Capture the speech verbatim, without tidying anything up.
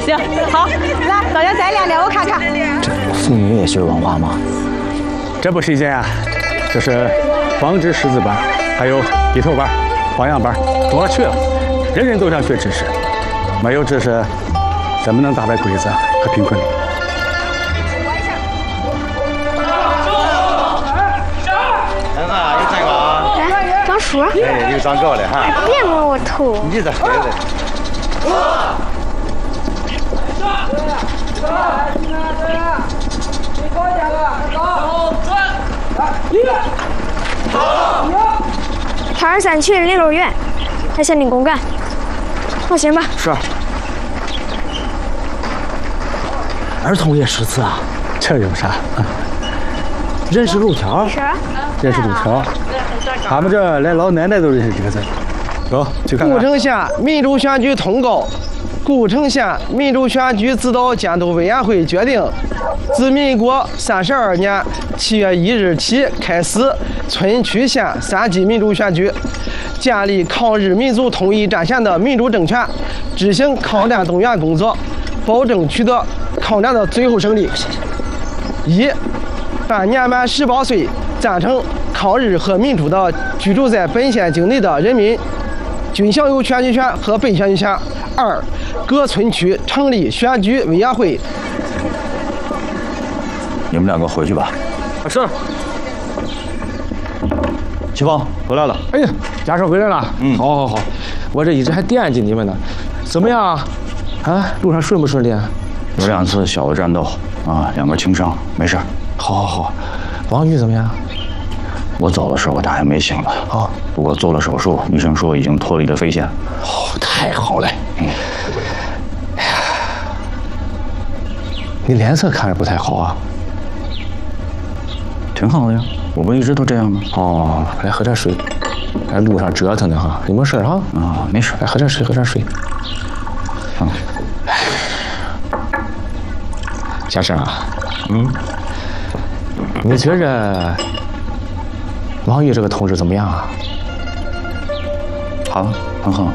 行，好，来，老杨再练练，我看看。 妇女也学文化吗？ 这不是一件啊，这是纺织识字班，还有低头班、花样班，都要学了。人人都想学知识，没有知识，怎么能打败鬼子和贫困？ 儿子，有这个啊？ 来，张叔。 哎，又长高了哈。 别摸我头。 你这孩子。 唐二三区离路远，还限定公干，放心吧。 是。儿童也识字啊？ 这有啥？ 认识路条？ 是。 认识路条。他们这连老奶奶都认识这个字。走，去看看。 古城县民主选举通告。 古城县民主选举指导监督委员会决定，自民国三十二年七月一日起开始村区县三级民主选举，建立抗日民族统一战线的民主政权，执行抗战动员工作，保证取得抗战的最后胜利。一，凡年满十八岁赞成抗日和民主的居住在本县境内的人民，均享有选举权和被选举权。二，各村区成立选举委员会。 你们两个回去吧。 是。 齐峰回来了。 哎呀，家属回来了。 嗯， 好，好，好。我这一直还惦记你们呢。怎么样啊？啊，路上顺不顺利啊？ 有两次小的战斗啊，两个轻伤，没事。 好，好，好。王玉怎么样？ 我走的时候他还没醒呢。 哦。 不过做了手术，医生说已经脱离了肺腺。 哦，太好了。 嗯。 哎呀，你脸色看着不太好啊。 挺好的呀，我不一直都这样吗？ 哦，来喝点水。在路上折腾的哈，有没事哈？ 啊，没事。 来喝点水，喝点水。 嗯。 先生啊， 嗯， 你觉着王玉这个同志怎么样啊？ 好，很好。